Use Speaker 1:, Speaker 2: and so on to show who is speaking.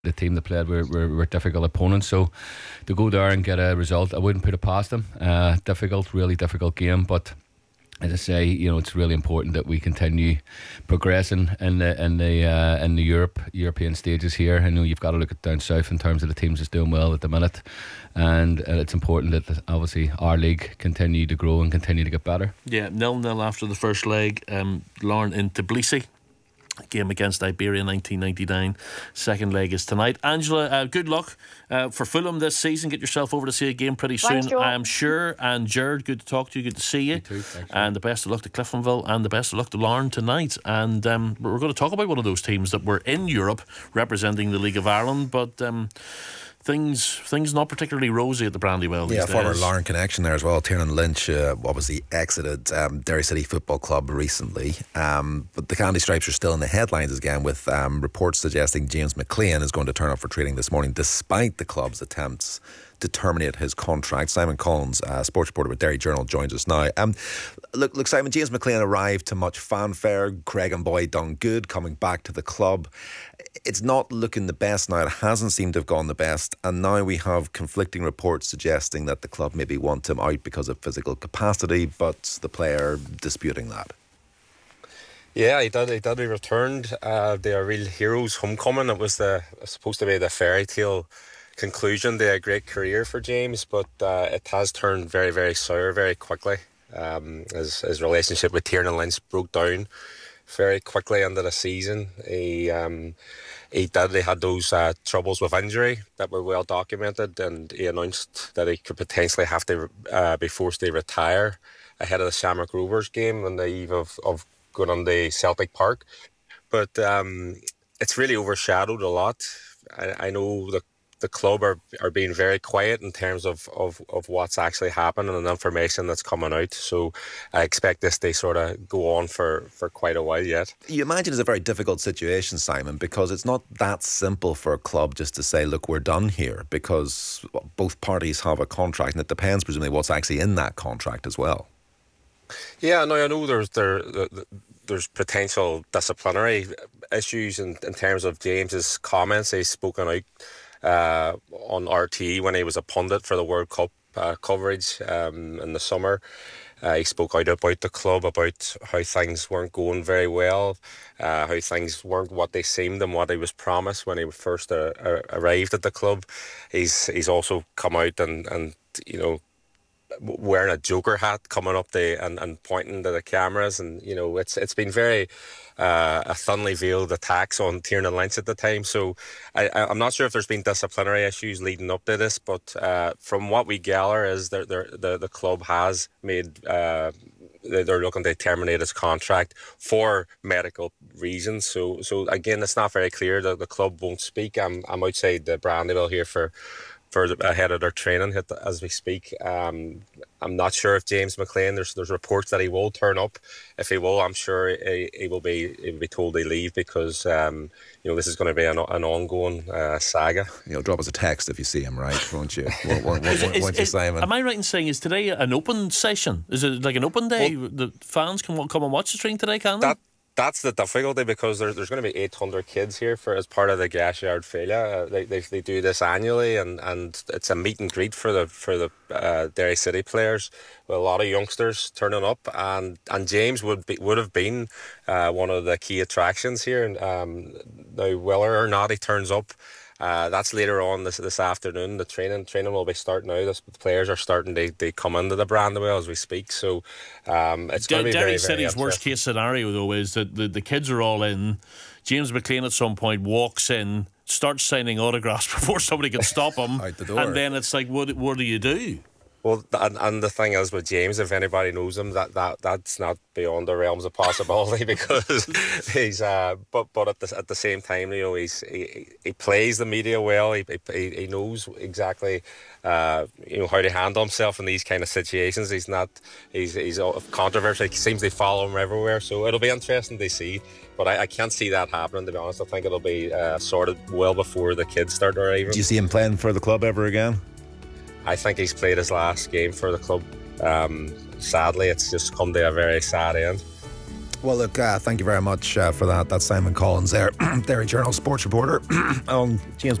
Speaker 1: the team that played were difficult opponents. So to go there and get a result, I wouldn't put it past them. Really difficult game, but as I say, it's really important that we continue progressing in the European stages here. I know you've got to look at down south in terms of the teams that's doing well at the minute, and it's important that obviously our league continue to grow and continue to get better.
Speaker 2: Yeah, 0-0 after the first leg. Larne in Tbilisi. Game against Iberia 1999. Second leg is tonight. Angela, good luck for Fulham this season. Get yourself over to see a game pretty soon,
Speaker 3: Thanks,
Speaker 2: I am sure. And Gerard, good to talk to you. Good to see you.
Speaker 1: Too, thanks,
Speaker 2: and the best of luck to Cliftonville and the best of luck to Larne tonight. And we're going to talk about one of those teams that were in Europe representing the League of Ireland, but things not particularly rosy at the Brandywell these days.
Speaker 4: Former Larne connection there as well. Tiernan Lynch obviously exited Derry City Football Club recently, but the Candy Stripes are still in the headlines again, with reports suggesting James McLean is going to turn up for training this morning despite the club's attempts to terminate his contract. Simon Collins, sports reporter with Derry Journal, joins us now. Look, Simon, James McLean arrived to much fanfare. Craig and Boy done good coming back to the club. It's not looking the best now. It hasn't seemed to have gone the best, and now we have conflicting reports suggesting that the club maybe want him out because of physical capacity, but the player disputing that.
Speaker 5: Yeah, he did. He returned. The Real Heroes homecoming. It was supposed to be the fairy tale conclusion to a great career for James, but it has turned very, very sour very quickly. His relationship with Tiernan Lynch broke down very quickly into the season. He had those troubles with injury that were well documented, and he announced that he could potentially have to be forced to retire ahead of the Shamrock Rovers game on the eve of going on the Celtic Park. But it's really overshadowed a lot. I know the club are being very quiet in terms of what's actually happening and the information that's coming out. So I expect this to sort of go on for quite a while yet.
Speaker 4: You imagine it's a very difficult situation, Simon, because it's not that simple for a club just to say, look, we're done here, because both parties have a contract, and it depends presumably what's actually in that contract as well.
Speaker 5: Yeah, no, I know there's potential disciplinary issues in terms of James's comments. He's spoken out on RTE when he was a pundit for the World Cup coverage in the summer. He spoke out about the club, about how things weren't going very well, how things weren't what they seemed and what he was promised when he first arrived at the club. He's also come out and wearing a Joker hat, coming up and pointing to the cameras, and it's been very a thinly veiled attacks on Tiernan Lynch at the time. So I'm not sure if there's been disciplinary issues leading up to this, but from what we gather is the club has made they're looking to terminate his contract for medical reasons. So again, it's not very clear that the club won't speak. I'm outside the Brandywell here for ahead of their training as we speak. I'm not sure if James McLean, there's reports that he will turn up. If he will, I'm sure he will be told to leave, because this is going to be an ongoing saga.
Speaker 4: Drop us a text if you see him, right? Won't you? Won't you, Simon?
Speaker 2: Am I right in saying, is today an open session? Is it like an open day? Well, the fans can come and watch the stream today, can they?
Speaker 5: That's the difficulty, because there's going to be 800 kids here as part of the Gashard Failure. They do this annually, and it's a meet and greet for the Derry City players, with a lot of youngsters turning up, and James would have been one of the key attractions here. Now, whether or not he turns up, that's later on this afternoon. The training will be starting now. The players are starting to come into the Brandywell as we speak. So it's going to be
Speaker 2: Derry
Speaker 5: very,
Speaker 2: City's
Speaker 5: very
Speaker 2: worst case scenario, though, is that the kids are all in. James McLean at some point walks in, starts signing autographs before somebody can stop him,
Speaker 4: out the door.
Speaker 2: And then it's like, what do you do?
Speaker 5: Well, and the thing is with James, if anybody knows him, that's not beyond the realms of possibility, because he's but at the same time, he plays the media well. He knows exactly how to handle himself in these kind of situations. He's controversial. He seems to follow him everywhere, so it'll be interesting to see. But I can't see that happening, to be honest. I think it'll be sorted well before the kids start arriving.
Speaker 4: Do you see him playing for the club ever again?
Speaker 5: I think he's played his last game for the club. Sadly, it's just come to a very sad end.
Speaker 4: Well, look, thank you very much for that. That's Simon Collins there, Derry Journal sports reporter on James